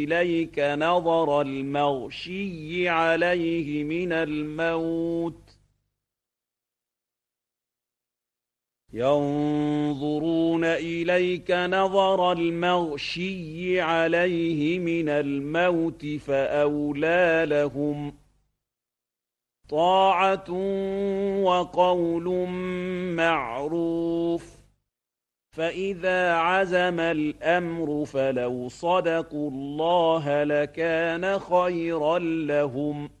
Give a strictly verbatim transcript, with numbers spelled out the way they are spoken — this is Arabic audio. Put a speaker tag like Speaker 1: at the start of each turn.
Speaker 1: إليك نظر المغشي عليه من الموت ينظرون إليك نظر المغشي عليه من الموت فأولى لهم طاعة وقول معروف فإذا عزم الأمر فلو صدقوا الله لكان خيرا لهم